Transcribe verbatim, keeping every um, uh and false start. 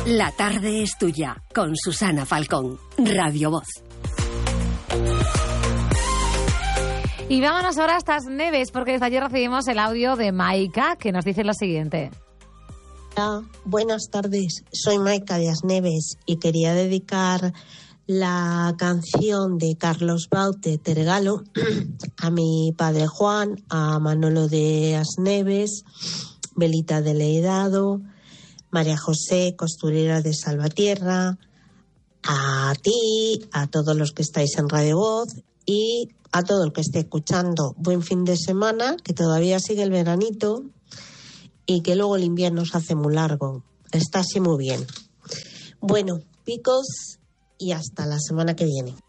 La tarde es tuya, con Susana Falcón, Radio Voz. Y vámonos ahora a estas Neves, porque desde ayer recibimos el audio de Maika, que nos dice lo siguiente. Hola, buenas tardes, soy Maika de Asneves y quería dedicar la canción de Carlos Baute Tergalo a mi padre Juan, a Manolo de Asneves, Belita de Leidado, María José, costurera de Salvatierra, a ti, a todos los que estáis en Radio Voz y a todo el que esté escuchando. Buen fin de semana, que todavía sigue el veranito y que luego el invierno se hace muy largo. Está así muy bien. Bueno, picos y hasta la semana que viene.